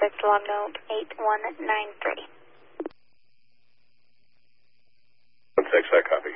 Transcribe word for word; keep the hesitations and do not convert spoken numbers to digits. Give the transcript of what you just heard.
Perfect. Log note eight one nine three. one six, I copy.